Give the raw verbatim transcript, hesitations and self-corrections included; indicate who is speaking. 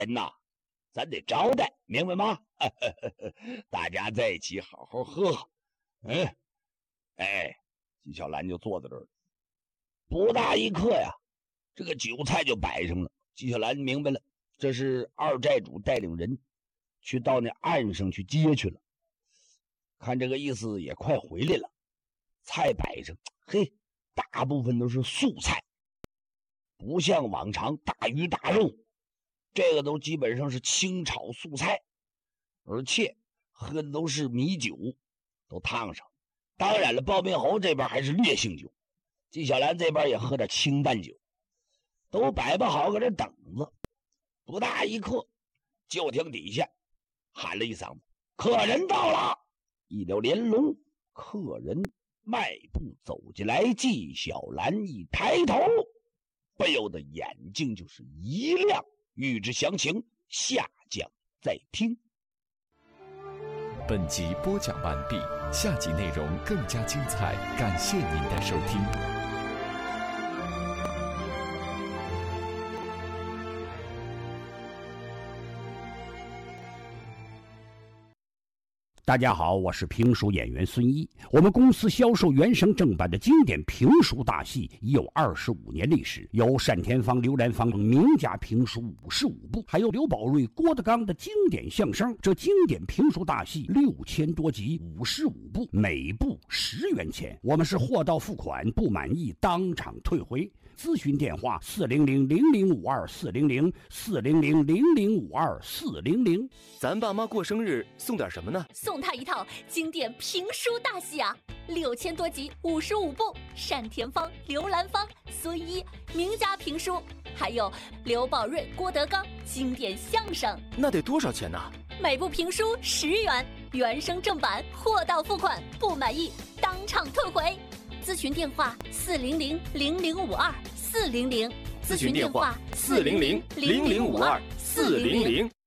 Speaker 1: 人呐，咱得招待，明白吗？大家在一起好好喝喝。嗯，哎，纪晓岚就坐在这儿，不大一刻呀，这个酒菜就摆上了。纪晓岚明白了，这是二寨主带领人去到那岸上去接去了，看这个意思也快回来了。菜摆上，嘿，大部分都是素菜，不像往常大鱼大肉，这个都基本上是清炒素菜，而且喝的都是米酒，都烫上。当然了，鲍宾侯这边还是烈性酒，纪晓岚这边也喝点清淡酒，都摆不好搁这等着。不大一刻，就听底下喊了一嗓子：“客人到了！”一撩帘笼，客人迈步走进来，纪晓岚一抬头，不由得眼睛就是一亮。欲知详情，下讲再听。
Speaker 2: 本集播讲完毕，下集内容更加精彩，感谢您的收听。
Speaker 3: 大家好，我是评书演员孙一。我们公司销售原声正版的经典评书大戏已有二十五年历史，有单田芳、刘兰芳等名家评书五十五部，还有刘宝瑞、郭德纲的经典相声。这经典评书大戏六千多集，五十五部，每部十元钱。我们是货到付款，不满意当场退回。咨询电话：四零零零零五二四零零四零零零零五二四零零。
Speaker 4: 咱爸妈过生日送点什么呢？
Speaker 5: 送他一套经典评书大戏啊，六千多集，五十五部，单田芳、刘兰芳、孙一名家评书，还有刘宝瑞、郭德纲经典相声。
Speaker 4: 那得多少钱呢？
Speaker 5: 每部评书十元，原声正版，货到付款，不满意当场退回。咨询电话：四零零零零五二四零零。
Speaker 4: 咨询电话：四零零零零五二四零零。